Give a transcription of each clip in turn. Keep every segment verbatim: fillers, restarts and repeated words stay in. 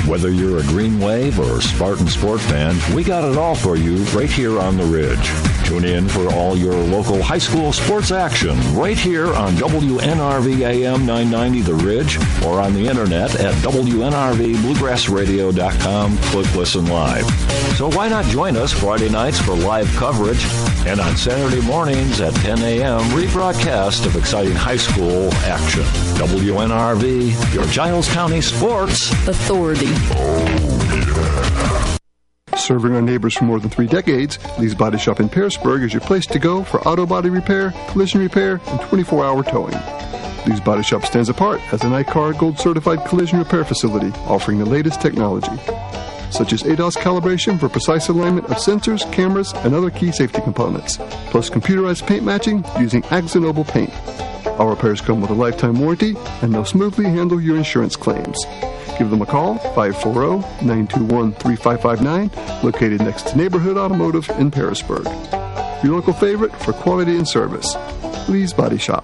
Whether you're a Green Wave or Spartan Sport fan, we got it all for you right here on the Ridge. Tune in for all your local high school sports action right here on W N R V A M nine ninety The Ridge or on the internet at W N R V bluegrass radio dot com. Click Listen Live. So why not join us Friday nights for live coverage and on Saturday mornings at ten a.m. rebroadcast of exciting high school action. W N R V, your Giles County Sports Authority. Serving our neighbors for more than three decades, Lee's Body Shop in Pearisburg is your place to go for auto body repair, collision repair, and twenty-four hour towing. Lee's Body Shop stands apart as an I C A R Gold certified collision repair facility offering the latest technology, such as A D A S calibration for precise alignment of sensors, cameras, and other key safety components, plus computerized paint matching using Axonoble paint. Our repairs come with a lifetime warranty, and they'll smoothly handle your insurance claims. Give them a call, five four zero, nine two one, three five five nine, located next to Neighborhood Automotive in Pearisburg. Your local favorite for quality and service. Lee's Body Shop.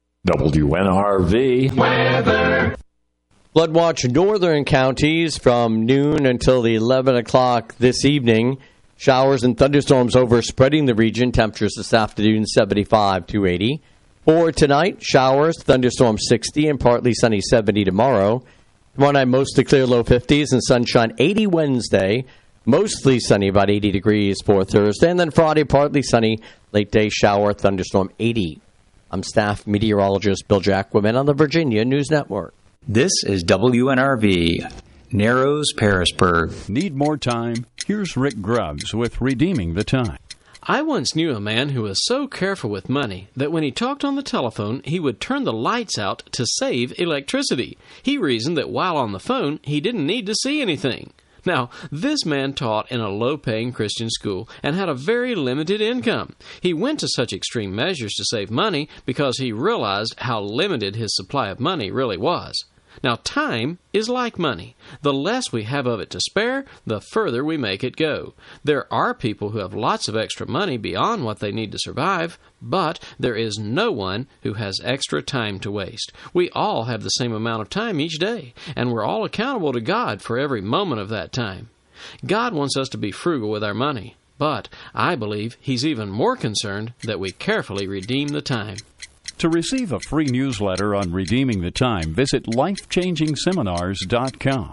W N R V Weather. Floodwatch northern counties from noon until the eleven o'clock this evening. Showers and thunderstorms overspreading the region. Temperatures this afternoon seventy-five to eighty. For tonight, showers, thunderstorms sixty and partly sunny seventy tomorrow. Tomorrow night, mostly clear, low fifties, and sunshine eighty Wednesday. Mostly sunny, about eighty degrees for Thursday. And then Friday, partly sunny, late day shower, thunderstorm eighty. I'm staff meteorologist Bill Jacquemin on the Virginia News Network. This is W N R V, Narrows, Pearisburg. Need more time? Here's Rick Grubbs with Redeeming the Time. I once knew a man who was so careful with money that when he talked on the telephone, he would turn the lights out to save electricity. He reasoned that while on the phone, he didn't need to see anything. Now, this man taught in a low-paying Christian school and had a very limited income. He went to such extreme measures to save money because he realized how limited his supply of money really was. Now, time is like money. The less we have of it to spare, the further we make it go. There are people who have lots of extra money beyond what they need to survive, but there is no one who has extra time to waste. We all have the same amount of time each day, and we're all accountable to God for every moment of that time. God wants us to be frugal with our money, but I believe He's even more concerned that we carefully redeem the time. To receive a free newsletter on Redeeming the Time, visit life changing seminars dot com.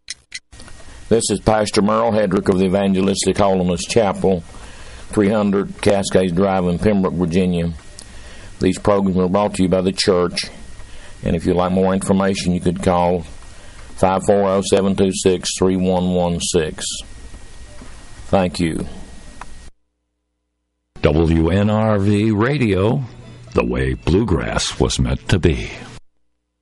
This is Pastor Merle Hedrick of the Evangelistic Holiness Chapel, three hundred Cascades Drive in Pembroke, Virginia. These programs are brought to you by the church, and if you'd like more information, you could call five four zero, seven two six, three one one six. Thank you. W N R V Radio, the way bluegrass was meant to be.